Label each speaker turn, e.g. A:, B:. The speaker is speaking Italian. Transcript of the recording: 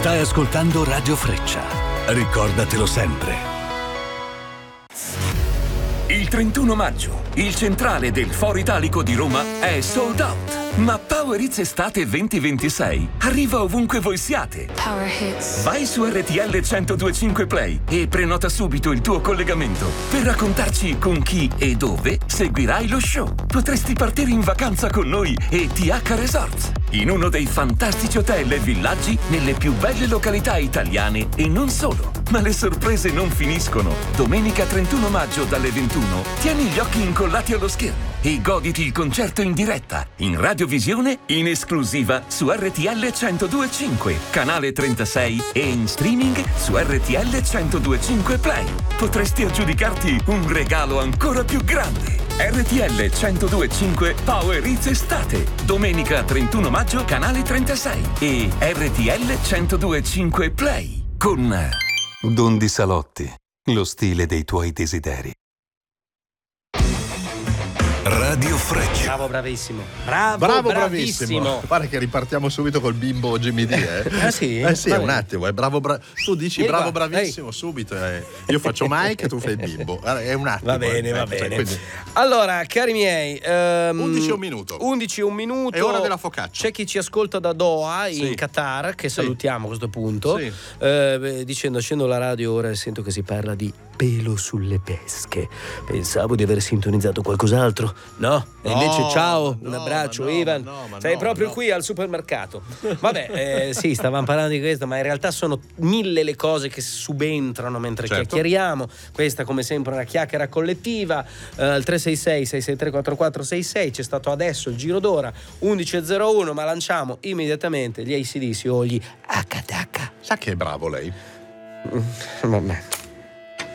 A: Stai ascoltando Radio Freccia. Ricordatelo sempre.
B: Il 31 maggio, il centrale del Foro Italico di Roma è sold out. Ma Power Hits Estate 2026 arriva ovunque voi siate.
C: Power Hits.
B: Vai su RTL 1025 Play e prenota subito il tuo collegamento per raccontarci con chi e dove seguirai lo show. Potresti partire in vacanza con noi e TH Resorts, in uno dei fantastici hotel e villaggi nelle più belle località italiane e non solo. Ma le sorprese non finiscono. Domenica 31 maggio dalle 21 tieni gli occhi incollati allo schermo e goditi il concerto in diretta, in radiovisione, in esclusiva su RTL 1025, canale 36 e in streaming su RTL 1025 Play. Potresti aggiudicarti un regalo ancora più grande. RTL 1025 Power Hits Estate, domenica 31 maggio, canale 36 e RTL 1025 Play con
D: Don Di Salotti, lo stile dei tuoi desideri.
A: Radio Freccia.
E: Bravo, bravissimo. Bravo, bravissimo.
F: Guarda che ripartiamo subito col bimbo Jimmy D, eh?
E: Ah sì?
F: Sì, un attimo, è bravo, tu dici bravo, bravissimo, subito. Io faccio Mike e tu fai il bimbo. È un attimo.
E: Va bene, va bene.
F: Quindi...
E: Allora, cari miei,
F: 11 e un minuto.
E: 11 e un minuto.
F: È ora della focaccia.
E: C'è chi ci ascolta da Doha, in Qatar, che salutiamo a questo punto.
F: Sì.
E: Dicendo, accendo la radio ora e sento che si parla di pelo sulle pesche. Pensavo di aver sintonizzato qualcos'altro. No? E invece ciao, un abbraccio, Ivan. Sei proprio qui al supermercato. Vabbè, sì, stavamo parlando di questo, ma in realtà sono mille le cose che subentrano mentre chiacchieriamo. Questa, come sempre, è una chiacchiera collettiva. Al 366-663-4466 c'è stato adesso il giro d'ora 11.01, ma lanciamo immediatamente gli AC/DC o gli HDH.
F: Sa che è bravo lei?
E: Vabbè.